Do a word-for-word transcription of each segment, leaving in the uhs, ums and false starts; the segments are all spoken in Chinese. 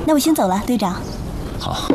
那我先走了，队长。 好。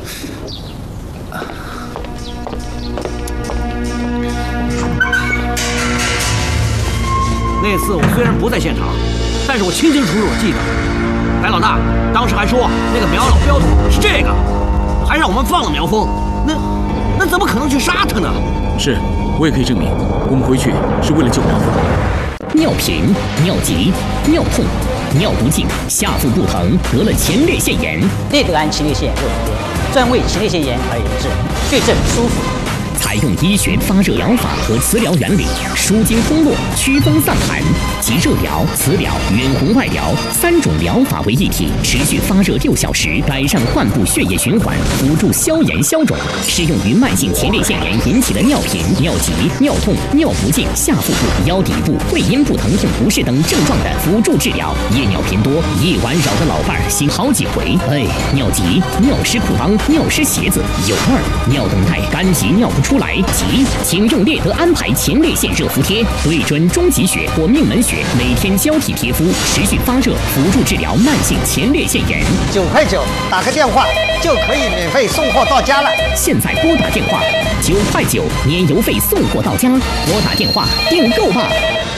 那次我虽然不在现场，但是我清清楚楚记得，白老大当时还说那个苗老镖头是这个，还让我们放了苗峰。那那怎么可能去杀他呢？ 是，我也可以证明，我们回去是为了救苗峰。 尿频、尿急、尿痛、尿不尽、下腹不疼，得了前列腺炎。 内德安前列腺热敷贴，专为前列腺炎而研制，对症舒服。 采用医学发热疗法和磁疗原理，舒筋通络、祛风散寒，集热疗、磁疗、远红外疗三种疗法为一体，持续发热六小时，改善患部血液循环，辅助消炎消肿。适用于慢性前列腺炎引起的尿频、尿急、尿痛、尿不尽、下腹部、腰底部、会阴部疼痛不适等症状的辅助治疗。夜尿频多，夜晚扰的老伴儿醒好几回。哎，尿急、尿湿裤裆、尿湿鞋子、有味儿、尿等待、干急尿不出来，急，请用列德安排前列腺热敷贴，对准中极穴或命门穴，每天交替贴敷，持续发热，辅助治疗慢性前列腺炎。 九块九，打个电话就可以免费送货到家了。 现在拨打电话，九块九，年邮费送货到家。拨打电话订购吧。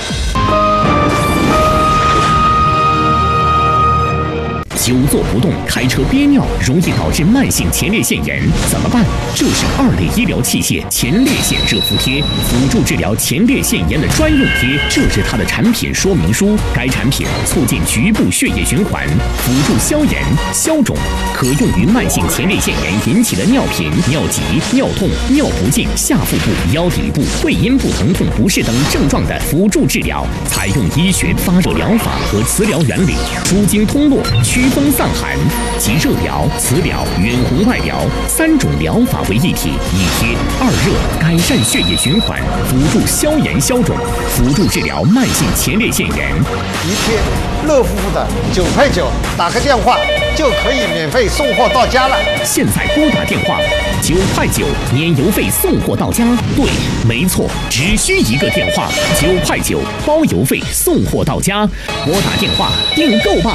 久坐不动，开车憋尿，容易导致慢性前列腺炎，怎么办？这是二类医疗器械前列腺热敷贴，辅助治疗前列腺炎的专用贴。这是它的产品说明书。该产品促进局部血液循环，辅助消炎消肿，可用于慢性前列腺炎引起的尿频、尿急、尿痛、尿不尽、下腹部、腰底部、会阴部疼痛不适等症状的辅助治疗。采用医学发热疗法和磁疗原理，舒筋通络、祛风散寒，集热疗、磁疗、远红外疗三种疗法为一体，一贴二热，改善血液循环，辅助消炎消肿，辅助治疗慢性前列腺炎。 一贴热乎乎的，九块九，打个电话就可以免费送货到家了。 现在拨打电话，九块九，年邮费送货到家。对，没错，只需一个电话，九块九，包邮费送货到家。拨打电话订购吧。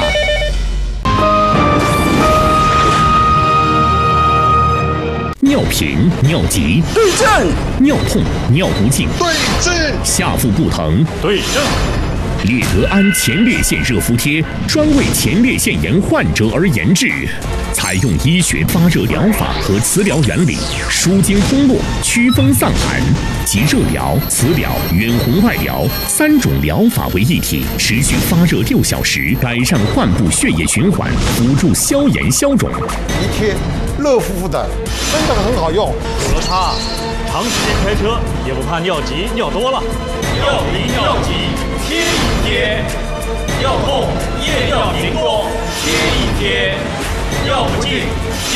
尿频、尿急对症， 尿痛、尿不尽对症， 下腹不疼对症。 列德安前列腺热敷贴专为前列腺炎患者而研制，采用医学发热疗法和磁疗原理，舒筋通络、祛风散寒，集热疗、磁疗、远红外疗三种疗法为一体，持续发热六小时，改善患部血液循环，辅助消炎消肿。 一贴热乎乎的，真的很好用。 有了它，长时间开车也不怕尿急尿多了。 尿频尿急贴一贴，尿痛夜尿频多贴一贴，尿不尽